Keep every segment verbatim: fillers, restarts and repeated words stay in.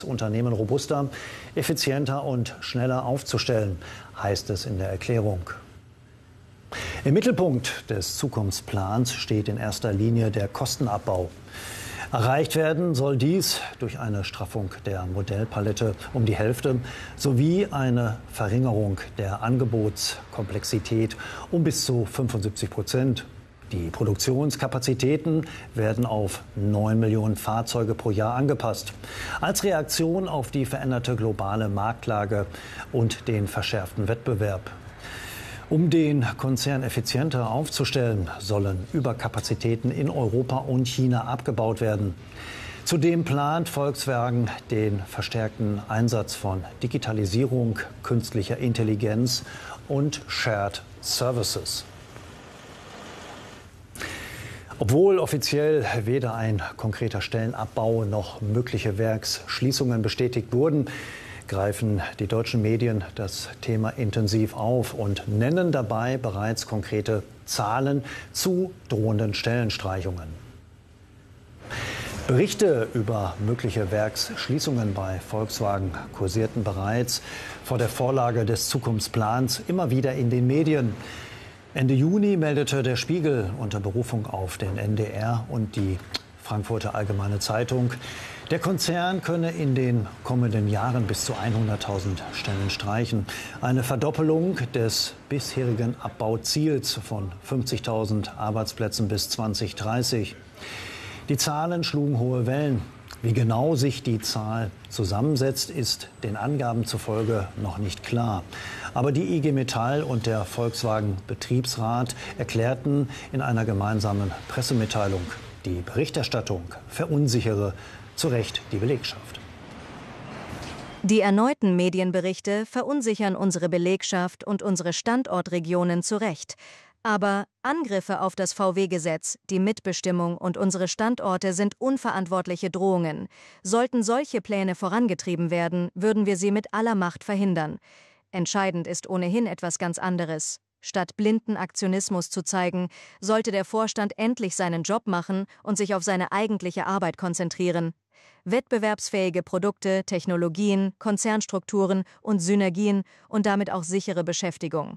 Unternehmen robuster, effizienter und schneller aufzustellen, heißt es in der Erklärung. Im Mittelpunkt des Zukunftsplans steht in erster Linie der Kostenabbau. Erreicht werden soll dies durch eine Straffung der Modellpalette um die Hälfte sowie eine Verringerung der Angebotskomplexität um bis zu fünfundsiebzig Prozent. Die Produktionskapazitäten werden auf neun Millionen Fahrzeuge pro Jahr angepasst. Als Reaktion auf die veränderte globale Marktlage und den verschärften Wettbewerb. Um den Konzern effizienter aufzustellen, sollen Überkapazitäten in Europa und China abgebaut werden. Zudem plant Volkswagen den verstärkten Einsatz von Digitalisierung, künstlicher Intelligenz und Shared Services. Obwohl offiziell weder ein konkreter Stellenabbau noch mögliche Werksschließungen bestätigt wurden, greifen die deutschen Medien das Thema intensiv auf und nennen dabei bereits konkrete Zahlen zu drohenden Stellenstreichungen. Berichte über mögliche Werksschließungen bei Volkswagen kursierten bereits vor der Vorlage des Zukunftsplans immer wieder in den Medien. Ende Juni meldete der Spiegel unter Berufung auf den N D R und die Frankfurter Allgemeine Zeitung, der Konzern könne in den kommenden Jahren bis zu hunderttausend Stellen streichen. Eine Verdoppelung des bisherigen Abbauziels von fünfzigtausend Arbeitsplätzen bis zweitausenddreißig. Die Zahlen schlugen hohe Wellen. Wie genau sich die Zahl zusammensetzt, ist den Angaben zufolge noch nicht klar. Aber die I G Metall und der Volkswagen-Betriebsrat erklärten in einer gemeinsamen Pressemitteilung, die Berichterstattung verunsichere zu Recht die Belegschaft. Die erneuten Medienberichte verunsichern unsere Belegschaft und unsere Standortregionen zu Recht. Aber Angriffe auf das V W-Gesetz, die Mitbestimmung und unsere Standorte sind unverantwortliche Drohungen. Sollten solche Pläne vorangetrieben werden, würden wir sie mit aller Macht verhindern. Entscheidend ist ohnehin etwas ganz anderes. Statt blinden Aktionismus zu zeigen, sollte der Vorstand endlich seinen Job machen und sich auf seine eigentliche Arbeit konzentrieren. Wettbewerbsfähige Produkte, Technologien, Konzernstrukturen und Synergien und damit auch sichere Beschäftigung.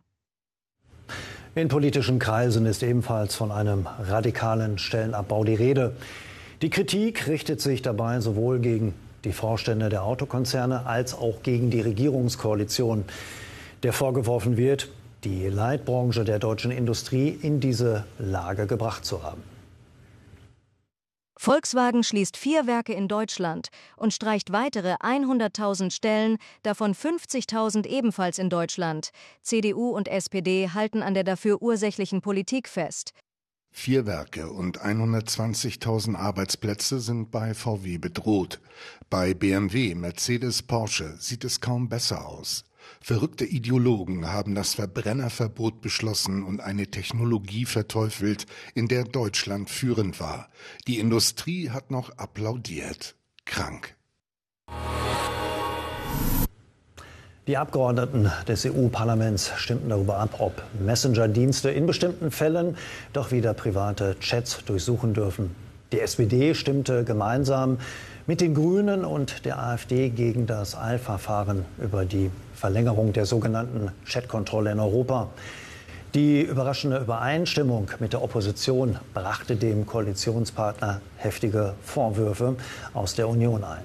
In politischen Kreisen ist ebenfalls von einem radikalen Stellenabbau die Rede. Die Kritik richtet sich dabei sowohl gegen die Vorstände der Autokonzerne als auch gegen die Regierungskoalition, der vorgeworfen wird, die Leitbranche der deutschen Industrie in diese Lage gebracht zu haben. Volkswagen schließt vier Werke in Deutschland und streicht weitere hunderttausend Stellen, davon fünfzigtausend ebenfalls in Deutschland. C D U und S P D halten an der dafür ursächlichen Politik fest. Vier Werke und hundertzwanzigtausend Arbeitsplätze sind bei V W bedroht. Bei B M W, Mercedes, Porsche sieht es kaum besser aus. Verrückte Ideologen haben das Verbrennerverbot beschlossen und eine Technologie verteufelt, in der Deutschland führend war. Die Industrie hat noch applaudiert. Krank. Die Abgeordneten des E U-Parlaments stimmten darüber ab, ob Messenger-Dienste in bestimmten Fällen doch wieder private Chats durchsuchen dürfen. Die S P D stimmte gemeinsam mit den Grünen und der AfD gegen das Eilverfahren über die Verlängerung der sogenannten Chatkontrolle in Europa. Die überraschende Übereinstimmung mit der Opposition brachte dem Koalitionspartner heftige Vorwürfe aus der Union ein.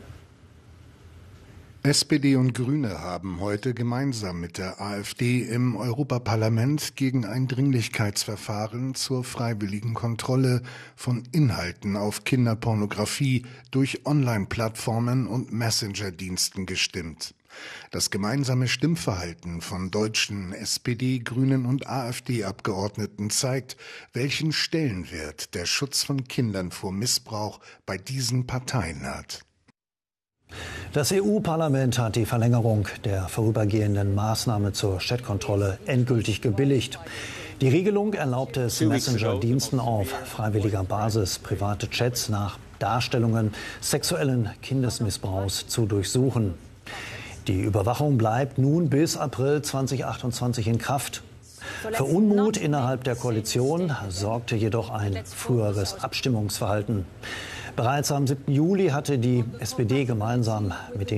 S P D und Grüne haben heute gemeinsam mit der AfD im Europaparlament gegen ein Dringlichkeitsverfahren zur freiwilligen Kontrolle von Inhalten auf Kinderpornografie durch Online-Plattformen und Messenger-Diensten gestimmt. Das gemeinsame Stimmverhalten von deutschen S P D, Grünen und AfD-Abgeordneten zeigt, welchen Stellenwert der Schutz von Kindern vor Missbrauch bei diesen Parteien hat. Das E U-Parlament hat die Verlängerung der vorübergehenden Maßnahme zur Chatkontrolle endgültig gebilligt. Die Regelung erlaubt es Messenger-Diensten auf freiwilliger Basis, private Chats nach Darstellungen sexuellen Kindesmissbrauchs zu durchsuchen. Die Überwachung bleibt nun bis April zweitausendachtundzwanzig in Kraft. Für Unmut innerhalb der Koalition sorgte jedoch ein früheres Abstimmungsverhalten. Bereits am siebten Juli hatte die S P D gemeinsam mit den